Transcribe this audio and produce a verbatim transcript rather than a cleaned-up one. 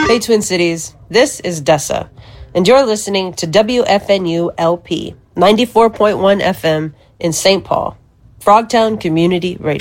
Hey, Twin Cities, this is Dessa, and you're listening to W F N U L P ninety-four point one F M in Saint Paul, Frogtown Community Radio.